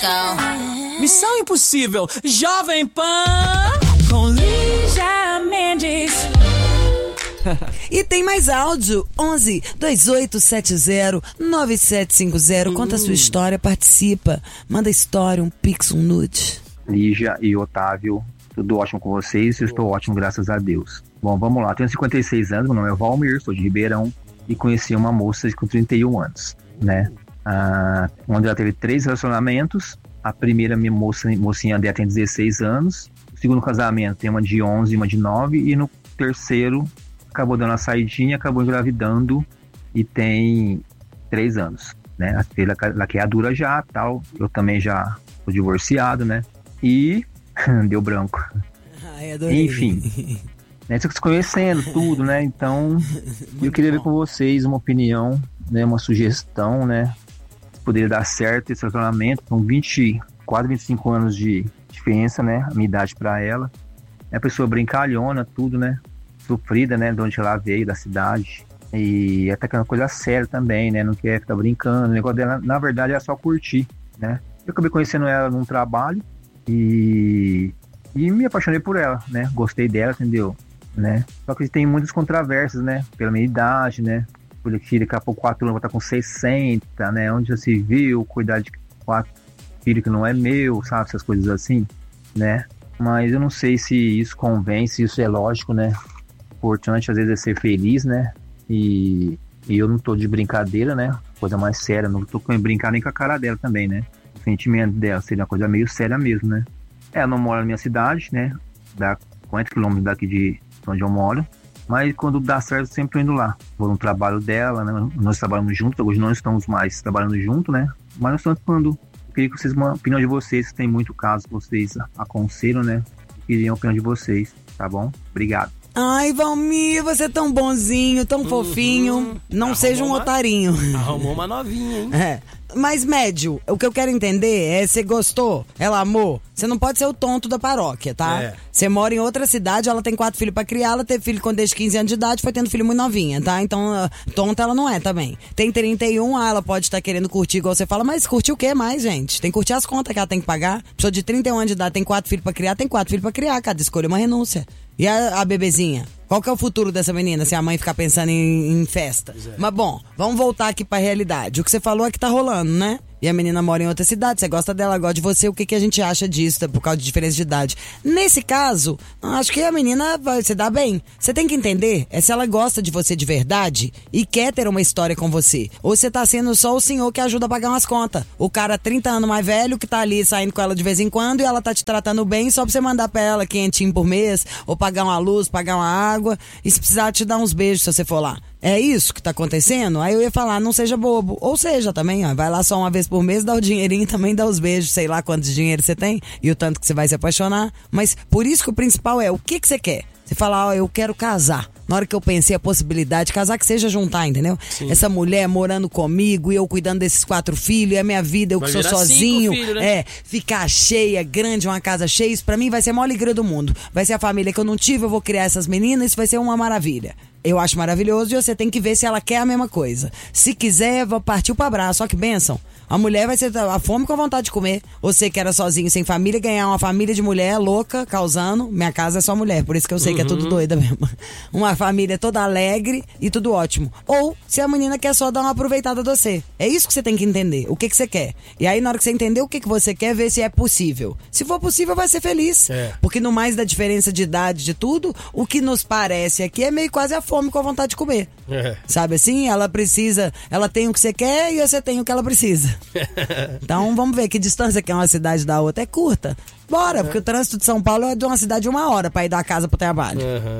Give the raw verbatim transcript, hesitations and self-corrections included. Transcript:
go. Missão Impossível, Jovem Pan, com Lígia Mendes. E tem mais áudio, onze, dois oito sete zero, nove sete cinco zero. Conta a sua história, participa. Manda história, um pix, um nude. Lígia e Otávio, tudo ótimo com vocês? Eu estou ótimo, graças a Deus. Bom, vamos lá. Tenho cinquenta e seis anos, meu nome é Valmir, sou de Ribeirão e conheci uma moça com trinta e um anos, né? Ah, onde ela teve três relacionamentos. A primeira, minha moça, mocinha dela tem dezesseis anos. O segundo casamento tem uma de onze e uma de nove. E no terceiro, acabou dando uma saidinha, acabou engravidando e tem três anos, né? A filha, ela que é adura já, tal. Eu também já sou divorciado, né? E deu branco. Ai, adorei. Enfim, né? Você se conhecendo tudo, né? Então, eu queria ver com vocês uma opinião, né? Uma sugestão, né? Se poderia dar certo esse relacionamento. Com vinte, quase vinte e cinco anos de diferença, né? A minha idade pra ela. É a pessoa brincalhona, tudo, né? Sofrida, né, de onde ela veio, da cidade, e até que é uma coisa séria também, né, não quer ficar brincando, o negócio dela, na verdade, é só curtir, né. Eu acabei conhecendo ela num trabalho e, e me apaixonei por ela, né, gostei dela, entendeu, né, só que tem muitas controvérsias, né, pela minha idade, né, porque daqui a pouco quatro anos eu vou estar com sessenta, né, onde já se viu, cuidar de quatro filhos que não é meu, sabe, essas coisas assim, né, mas eu não sei se isso convém, se isso é lógico, né. Importante às vezes é ser feliz, né? E, e eu não tô de brincadeira, né? Coisa mais séria, não tô com brincar nem com a cara dela também, né? O sentimento dela seria uma coisa meio séria mesmo, né? Ela não mora na minha cidade, né? Dá cinquenta quilômetros daqui de onde eu moro. Mas quando dá certo, eu sempre tô indo lá. Vou no trabalho dela, né? Nós trabalhamos juntos, hoje não estamos mais trabalhando junto, né? Mas nós estamos falando. Eu queria que vocês, uma opinião de vocês, se tem muito caso que vocês aconselham, né? Eu queria a opinião de vocês, tá bom? Obrigado. Ai, Valmir, você é tão bonzinho, tão uhum. fofinho. Não Arrumou seja um uma... otarinho. Arrumou uma novinha, hein? É. Mas, médio, o que eu quero entender é: você gostou, ela amou. Você não pode ser o tonto da paróquia, tá? É. Você mora em outra cidade, ela tem quatro filhos pra criar, ela teve filho com desde quinze anos de idade, foi tendo filho muito novinha, tá? Então, uh, tonta ela não é também. Tem trinta e um, ah, ela pode estar querendo curtir, igual você fala, mas curtir o quê mais, gente? Tem que curtir as contas que ela tem que pagar. Pessoa de trinta e um anos de idade tem quatro filhos pra criar, tem quatro filhos pra criar, cada escolha é uma renúncia. E a, a bebezinha? Qual que é o futuro dessa menina se a mãe ficar pensando em, em festa? É. Mas bom, vamos voltar aqui pra realidade. O que você falou é que tá rolando, né? E a menina mora em outra cidade, você gosta dela, gosta de você, o que, que a gente acha disso, por causa de diferença de idade? Nesse caso, acho que a menina vai se dar bem. Você tem que entender é se ela gosta de você de verdade e quer ter uma história com você. Ou você tá sendo só o senhor que ajuda a pagar umas contas. O cara trinta anos mais velho que tá ali saindo com ela de vez em quando e ela tá te tratando bem só pra você mandar pra ela quentinho por mês, ou pagar uma luz, pagar uma água, e se precisar te dar uns beijos se você for lá. É isso que tá acontecendo? Aí eu ia falar, não seja bobo. Ou seja, também, ó, vai lá só uma vez por mês, dá o dinheirinho, também dá os beijos, sei lá quanto dinheiro você tem e o tanto que você vai se apaixonar. Mas por isso que o principal é, o que que você quer? Você fala, ó, eu quero casar. Na hora que eu pensei a possibilidade de casar, que seja juntar, entendeu? Sim. Essa mulher morando comigo e eu cuidando desses quatro filhos, e a minha vida, eu vai que sou sozinho. Filhos, né? É, ficar cheia, grande, uma casa cheia, isso pra mim vai ser a maior alegria do mundo. Vai ser a família que eu não tive, eu vou criar essas meninas, isso vai ser uma maravilha. Eu acho maravilhoso e você tem que ver se ela quer a mesma coisa. Se quiser, partiu pro abraço. Só que bênção. A mulher vai ser a fome com a vontade de comer. Você que era sozinho, sem família, ganhar uma família de mulher louca, causando. Minha casa é só mulher, por isso que eu sei uhum. que é tudo doida mesmo. Uma família toda alegre e tudo ótimo. Ou se a menina quer só dar uma aproveitada de você. É isso que você tem que entender. O que que você quer. E aí, na hora que você entender o que que você quer, ver se é possível. Se for possível, vai ser feliz. É. Porque no mais da diferença de idade de tudo, o que nos parece aqui é meio quase a fome com a vontade de comer. É. Sabe assim? Ela precisa, ela tem o que você quer e você tem o que ela precisa. Então vamos ver que distância que é uma cidade da outra. É curta. Bora, é. Porque o trânsito de São Paulo é de uma cidade de uma hora pra ir da casa pro trabalho. Uhum.